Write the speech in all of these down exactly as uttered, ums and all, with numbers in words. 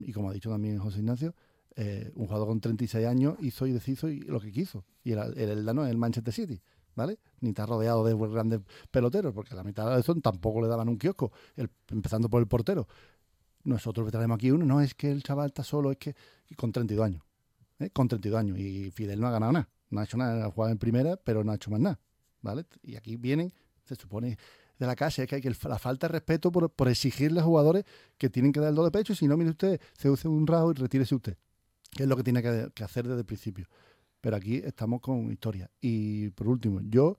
y como ha dicho también José Ignacio, eh, un jugador con treinta y seis años hizo y deshizo y lo que quiso. Y el, el Elda no es el Manchester City, ¿vale? Ni está rodeado de grandes peloteros, porque la mitad de eso tampoco le daban un kiosco, el, empezando por el portero. Nosotros traemos aquí uno, no es que el chaval está solo, es que y con treinta y dos años, ¿eh? Con treinta y dos años, y Fidel no ha ganado nada, no ha hecho nada, ha jugado en primera, pero no ha hecho más nada, ¿vale? Y aquí vienen, se supone, de la casa, es que hay que la falta de respeto por, por exigirle a jugadores que tienen que dar el do de pecho, y si no, mire usted, se use un rajo y retírese usted, que es lo que tiene que, que hacer desde el principio. Pero aquí estamos con historia. Y por último, yo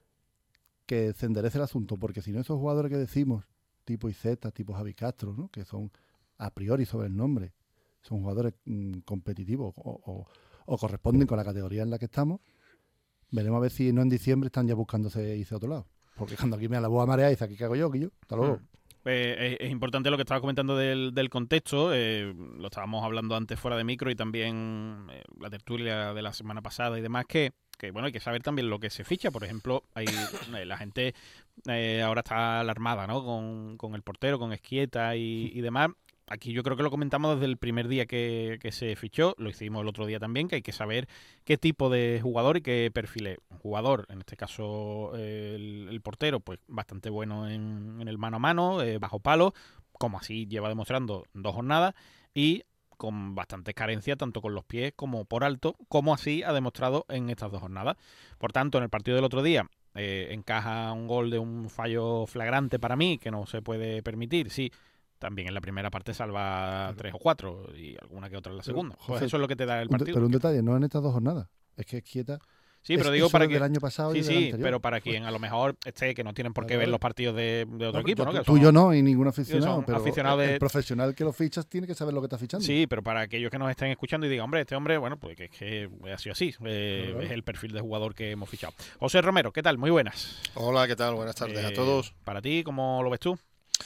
que se enderece el asunto, porque si no, esos jugadores que decimos, tipo Iceta, tipo Javi Castro, ¿no? Que son a priori sobre el nombre, son jugadores mmm, competitivos o, o, o corresponden con la categoría en la que estamos, veremos a ver si no en diciembre están ya buscándose irse a otro lado. Porque cuando aquí me la voy a marear, dice, aquí cago yo, que yo, hasta luego. Hmm. Eh, es, es importante lo que estabas comentando del, del contexto, eh, lo estábamos hablando antes fuera de micro y también eh, la tertulia de la semana pasada y demás, que, que bueno, hay que saber también lo que se ficha. Por ejemplo, hay eh, la gente eh, ahora está alarmada, ¿no? Con, con el portero, con Esquieta y, y demás. Aquí yo creo que lo comentamos desde el primer día que, que se fichó, lo hicimos el otro día también, que hay que saber qué tipo de jugador y qué perfil es. Un jugador, en este caso el, el portero, pues bastante bueno en, en el mano a mano, eh, bajo palo, como así lleva demostrando dos jornadas, y con bastante carencia tanto con los pies como por alto, como así ha demostrado en estas dos jornadas. Por tanto, en el partido del otro día eh, encaja un gol de un fallo flagrante para mí, que no se puede permitir, sí. También en la primera parte salva claro. tres o cuatro y alguna que otra en la segunda. Pero, José, pues eso es lo que te da el partido. Un de, pero un detalle, no en estas dos jornadas. Es que es quieta. Sí, pero es, digo para que... del año pasado sí, y del sí, anterior. Pero para quien a lo mejor esté, que no tienen por qué claro. ver los partidos de, de otro no, equipo, yo, ¿no? Que tú y yo no, y ningún aficionado. Pero aficionado el, de... el profesional que lo fichas tiene que saber lo que está fichando. Sí, pero para aquellos que nos estén escuchando y digan, hombre, este hombre, bueno, pues que es que ha sido así. Eh, claro. Es el perfil de jugador que hemos fichado. José Romero, ¿qué tal? Muy buenas. Hola, ¿qué tal? Buenas tardes eh, a todos. Para ti, ¿cómo lo ves tú?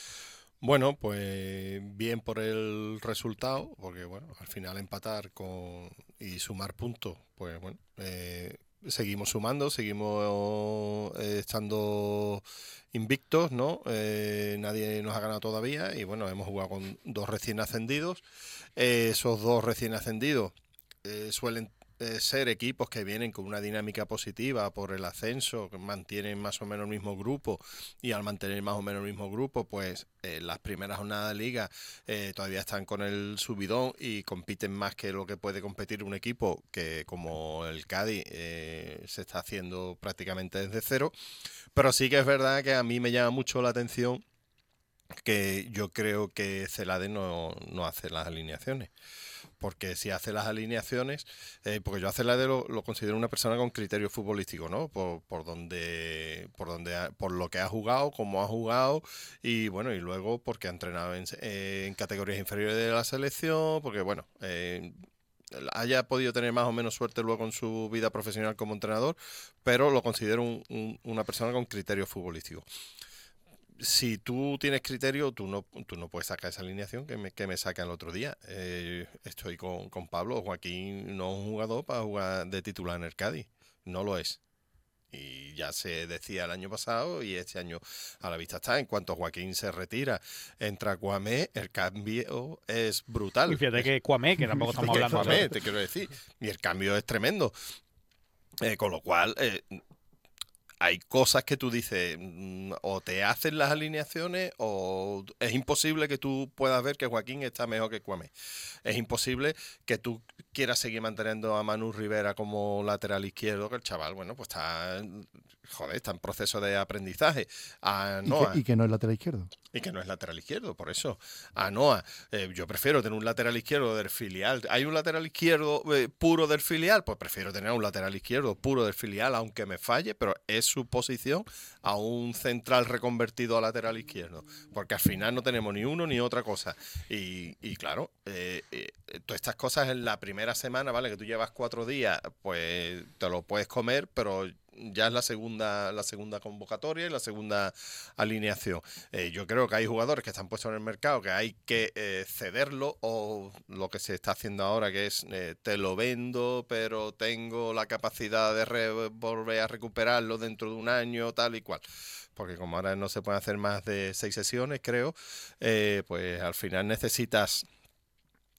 Bueno, pues bien por el resultado, porque bueno, al final empatar con y sumar puntos, pues bueno, eh, seguimos sumando, seguimos eh, estando invictos, ¿no? Eh, nadie nos ha ganado todavía y bueno, hemos jugado con dos recién ascendidos. Eh, esos dos recién ascendidos eh, suelen Eh, ser equipos que vienen con una dinámica positiva por el ascenso, que mantienen más o menos el mismo grupo, y al mantener más o menos el mismo grupo, pues eh, las primeras jornadas de liga eh, todavía están con el subidón y compiten más que lo que puede competir un equipo que como el Cádiz eh, se está haciendo prácticamente desde cero. Pero sí que es verdad que a mí me llama mucho la atención que yo creo que Celade no, no hace las alineaciones. Porque si hace las alineaciones, eh, porque yo a Celade lo, lo considero una persona con criterio futbolístico, ¿no? Por, por donde, por donde, ha, por lo que ha jugado, cómo ha jugado y bueno, y luego porque ha entrenado en, eh, en categorías inferiores de la selección, porque bueno, eh, haya podido tener más o menos suerte luego en su vida profesional como entrenador, pero lo considero un, un, una persona con criterio futbolístico. Si tú tienes criterio, tú no, tú no puedes sacar esa alineación que me, que me saca el otro día. Eh, estoy con, con Pablo. Joaquín no es un jugador para jugar de titular en el Cádiz. No lo es. Y ya se decía el año pasado y este año a la vista está. En cuanto Joaquín se retira, entra Kwame, el cambio es brutal. Y fíjate que Kwame, que tampoco estamos hablando. Kwame, te quiero decir. Y el cambio es tremendo. Eh, con lo cual... Eh, hay cosas que tú dices, o te hacen las alineaciones o es imposible que tú puedas ver que Joaquín está mejor que Kwame. Es imposible que tú quieras seguir manteniendo a Manu Rivera como lateral izquierdo, que el chaval, bueno, pues está, joder, está en proceso de aprendizaje. A Noah, ¿Y, que, y que no es lateral izquierdo. Y que no es lateral izquierdo, por eso. A Noah, eh, yo prefiero tener un lateral izquierdo del filial. ¿Hay un lateral izquierdo eh, puro del filial? Pues prefiero tener un lateral izquierdo puro del filial, aunque me falle, pero es su posición, a un central reconvertido a lateral izquierdo. Porque al final no tenemos ni uno ni otra cosa. Y, y claro, eh, eh, todas estas cosas en la primera semana, ¿vale? Que tú llevas cuatro días, pues te lo puedes comer, pero... ya es la segunda la segunda convocatoria y la segunda alineación. Eh, yo creo que hay jugadores que están puestos en el mercado que hay que eh, cederlo, o lo que se está haciendo ahora, que es eh, te lo vendo, pero tengo la capacidad de re- volver a recuperarlo dentro de un año, tal y cual. Porque como ahora no se pueden hacer más de seis sesiones, creo, eh, pues al final necesitas